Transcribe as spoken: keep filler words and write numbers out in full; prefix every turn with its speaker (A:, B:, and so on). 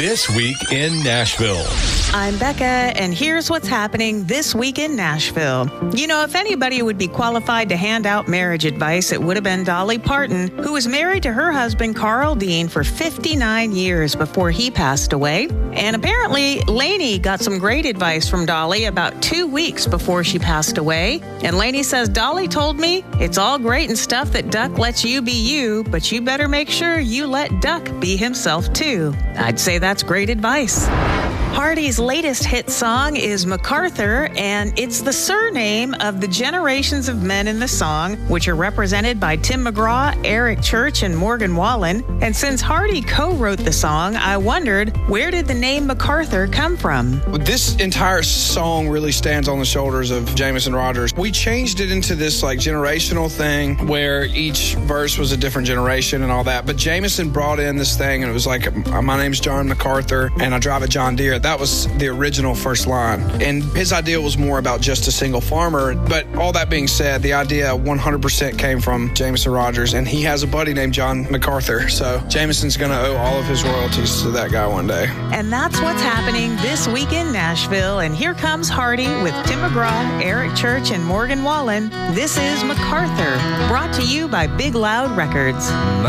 A: This Week in Nashville.
B: I'm Becca, and here's what's happening this week in Nashville. You know, if anybody would be qualified to hand out marriage advice, it would have been Dolly Parton, who was married to her husband, Carl Dean, for fifty-nine years before he passed away. And apparently, Lainey got some great advice from Dolly about two weeks before she passed away. And Lainey says, Dolly told me, it's all great and stuff that Duck lets you be you, but you better make sure you let Duck be himself too. I'd say that's great advice. Hardy's latest hit song is MacArthur, and it's the surname of the generations of men in the song, which are represented by Tim McGraw, Eric Church, and Morgan Wallen. And since Hardy co-wrote the song, I wondered, where did the name MacArthur come from?
C: This entire song really stands on the shoulders of Jameson Rogers. We changed it into this like generational thing where each verse was a different generation and all that. But Jameson brought in this thing, and it was like, my name's John MacArthur, and I drive a John Deere. That was the original first line. And his idea was more about just a single farmer. But all that being said, the idea one hundred percent came from Jameson Rogers, and he has a buddy named John MacArthur. So Jameson's going to owe all of his royalties to that guy one day.
B: And that's what's happening this week in Nashville. And here comes Hardy with Tim McGraw, Eric Church, and Morgan Wallen. This is MacArthur, brought to you by Big Loud Records.